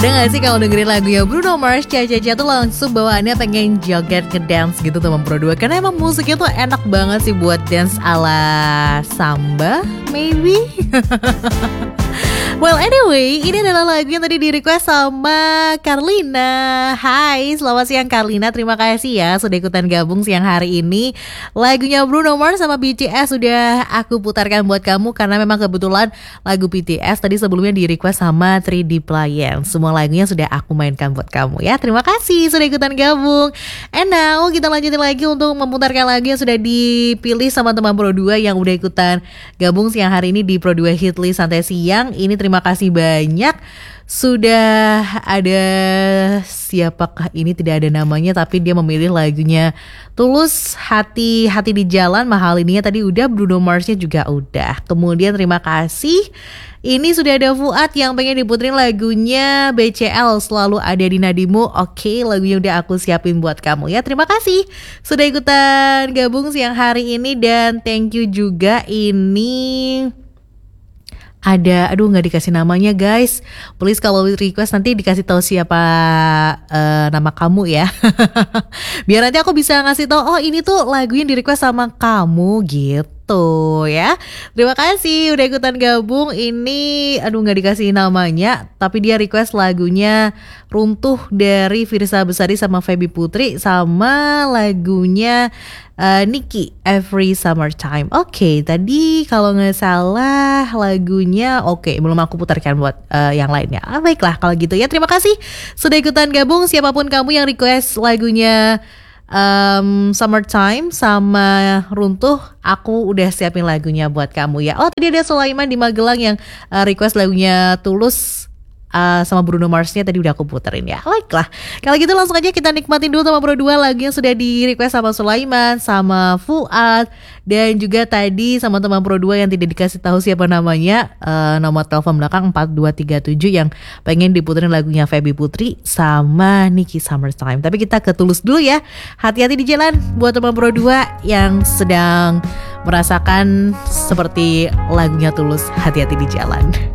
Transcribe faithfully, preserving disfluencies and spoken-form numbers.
Ada gak sih kalau dengerin lagunya Bruno Mars, Cia-Cia tuh langsung bawaannya pengen joget ngedance gitu teman Pro dua. Karena emang musiknya tuh enak banget sih buat dance ala samba, maybe. Well anyway, ini adalah lagu yang tadi di request sama Carlina. Hai, selamat siang Carlina. Terima kasih ya sudah ikutan gabung siang hari ini. Lagunya Bruno Mars sama B T S sudah aku putarkan buat kamu karena memang kebetulan lagu B T S tadi sebelumnya di request sama three D Playen. Semua lagunya sudah aku mainkan buat kamu ya. Terima kasih sudah ikutan gabung. And now kita lanjutin lagi untuk memutarkan lagu yang sudah dipilih sama teman Pro dua yang udah ikutan gabung siang hari ini di Pro dua Hitlist Santai Siang. Ini terima kasih banyak. Sudah ada, siapakah ini, tidak ada namanya, tapi dia memilih lagunya Tulus, Hati Hati di Jalan. Mahal ininya tadi udah, Bruno Marsnya juga udah. Kemudian terima kasih. Ini sudah ada Fuad yang pengen diputerin lagunya B C L, Selalu Ada di Nadimu. Oke, lagunya udah aku siapin buat kamu ya. Terima kasih sudah ikutan gabung siang hari ini. Dan thank you juga ini ada, aduh nggak dikasih namanya guys. Please kalau request nanti dikasih tahu siapa uh, nama kamu ya. Biar nanti aku bisa ngasih tahu, oh ini tuh lagu yang di request sama kamu gitu ya. Terima kasih udah ikutan gabung. Ini aduh nggak dikasih namanya, tapi dia request lagunya Runtuh dari Firsa Besari sama Feby Putri, sama lagunya Uh, Niki Every Summertime. Oke, okay, tadi kalau nggak salah lagunya oke, okay, belum aku putarkan buat uh, yang lainnya. Ah, baiklah kalau gitu ya. Terima kasih sudah ikutan gabung. Siapapun kamu yang request lagunya um, Summertime sama Runtuh, aku udah siapin lagunya buat kamu ya. Oh, tadi ada Sulaiman di Magelang yang uh, request lagunya Tulus Uh, sama Bruno Marsnya tadi udah aku puterin ya. Baiklah, kalau gitu langsung aja kita nikmatin dulu sama Pro dua lagu yang sudah di request sama Sulaiman, sama Fuad, dan juga tadi sama teman Pro dua yang tidak dikasih tahu siapa namanya. uh, Nomor telepon belakang empat dua tiga tujuh yang pengen diputerin lagunya Feby Putri sama Niki Summertime. Tapi kita ke Tulus dulu ya. Hati-hati di jalan buat teman Pro dua yang sedang merasakan seperti lagunya Tulus, Hati-hati di jalan.